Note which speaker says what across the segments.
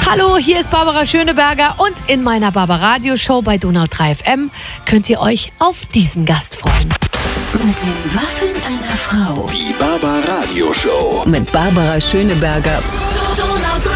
Speaker 1: Hallo, hier ist Barbara Schöneberger und in meiner Barbaradio-Show bei Donau 3 FM könnt ihr euch auf diesen Gast freuen.
Speaker 2: Mit den Waffeln einer Frau.
Speaker 3: Die Barbaradio-Show.
Speaker 2: Mit Barbara Schöneberger.
Speaker 1: Donau 3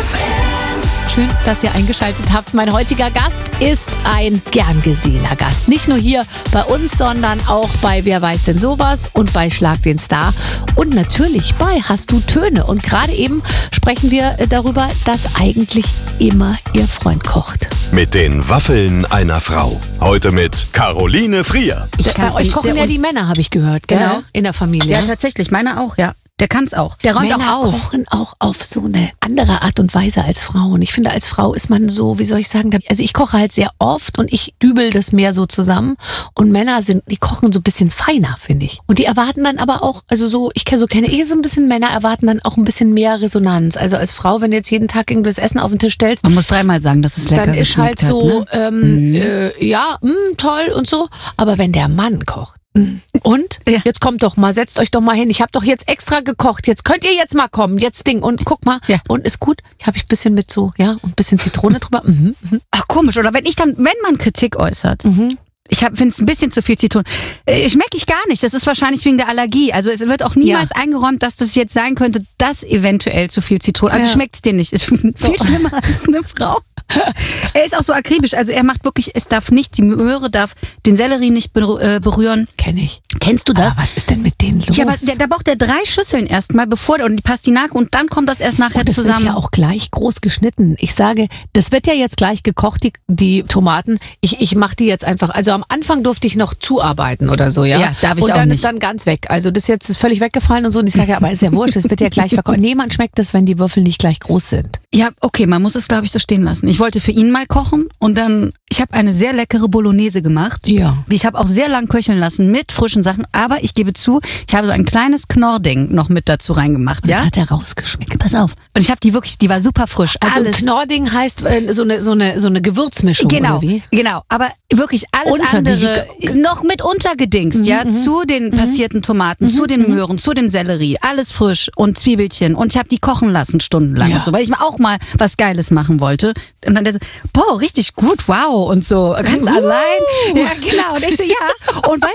Speaker 1: FM. Schön, dass ihr eingeschaltet habt. Mein heutiger Gast ist ein gern gesehener Gast. Nicht nur hier bei uns, sondern auch bei Wer weiß denn sowas und bei Schlag den Star. Und natürlich bei Hast du Töne. Und gerade eben sprechen wir darüber, dass eigentlich immer ihr Freund kocht.
Speaker 3: Mit den Waffeln einer Frau. Heute mit Caroline Frier.
Speaker 1: Bei euch kochen ja die Männer, habe ich gehört, gell?
Speaker 4: Genau.
Speaker 1: In der Familie.
Speaker 4: Ja, tatsächlich. Meiner auch, ja. Der kann's auch. Der räumt
Speaker 1: Männer
Speaker 4: auch auf.
Speaker 1: kochen auch auf so eine andere Art und Weise als Frauen. Ich finde, als Frau ist man so, wie soll ich sagen, also ich koche halt sehr oft und ich dübel das mehr so zusammen. Und Männer die kochen so ein bisschen feiner, finde ich. Und die erwarten dann aber auch, also so, kenne ich so ein bisschen, Männer erwarten dann auch ein bisschen mehr Resonanz. Also als Frau, wenn du jetzt jeden Tag irgendwas Essen auf den Tisch stellst,
Speaker 4: Man muss dreimal sagen, dass es lecker
Speaker 1: dann ist halt
Speaker 4: geschmeckt
Speaker 1: so,
Speaker 4: hat, ne?
Speaker 1: toll und so. Aber wenn der Mann kocht, und?
Speaker 4: Ja.
Speaker 1: Jetzt kommt doch mal, setzt euch doch mal hin. Ich habe doch jetzt extra gekocht. Jetzt könnt ihr jetzt mal kommen. Jetzt Ding. Und guck mal.
Speaker 4: Ja.
Speaker 1: Und ist gut. Habe ich ein bisschen mit so, ja, und ein bisschen Zitrone drüber.
Speaker 4: Ach, komisch. Oder wenn man Kritik äußert. Ich finde es ein bisschen zu viel Zitronen. Schmecke ich gar nicht. Das ist wahrscheinlich wegen der Allergie. Also es wird auch niemals eingeräumt, dass das jetzt sein könnte, dass eventuell zu viel Zitronen. Also schmeckt es dir nicht. Ist viel schlimmer als eine Frau. Er ist auch so akribisch. Also er macht wirklich, es darf nichts. Die Möhre darf den Sellerie nicht berühren.
Speaker 1: Kenne ich.
Speaker 4: Kennst du das?
Speaker 1: Aber was ist denn mit denen los?
Speaker 4: Ja, aber da braucht er 3 Schüsseln erstmal, und die Pastinake und dann kommt das erst nachher
Speaker 1: und das
Speaker 4: zusammen.
Speaker 1: wird ja auch gleich groß geschnitten. Ich sage, das wird ja jetzt gleich gekocht, die Tomaten. Ich mache die jetzt einfach. Also am Anfang durfte ich noch zuarbeiten oder so, ja?
Speaker 4: Ja, darf ich
Speaker 1: und
Speaker 4: auch
Speaker 1: dann
Speaker 4: nicht.
Speaker 1: ist dann ganz weg. Also das jetzt ist völlig weggefallen und so. Und ich sage, aber ist ja wurscht, das wird ja gleich verkocht. Nee, man schmeckt das, wenn die Würfel nicht gleich groß sind.
Speaker 4: Ja, okay, man muss es, glaube ich, so stehen lassen. Ich wollte für ihn mal kochen und dann, ich habe eine sehr leckere Bolognese gemacht.
Speaker 1: Ja.
Speaker 4: Ich habe auch sehr lang köcheln lassen mit frischen Sachen, aber ich gebe zu, ich habe so ein kleines Knorrding noch mit dazu reingemacht.
Speaker 1: Das
Speaker 4: Ja,
Speaker 1: hat er rausgeschmeckt.
Speaker 4: pass auf. Und ich habe die war super frisch.
Speaker 1: Also ein
Speaker 4: alles.
Speaker 1: Knorrding heißt so eine Gewürzmischung,
Speaker 4: Genau,
Speaker 1: oder wie?
Speaker 4: genau. Aber wirklich alles andere noch mit untergedingst, ja, zu den passierten Tomaten, zu den Möhren, zu dem Sellerie, alles frisch und Zwiebelchen. Und ich habe die kochen lassen stundenlang
Speaker 1: Ja.
Speaker 4: und so, weil ich mir auch mal was Geiles machen wollte. Und dann der so, boah, richtig gut, wow und so, ganz allein. Ja, genau. Und ich so, ja. Und weißt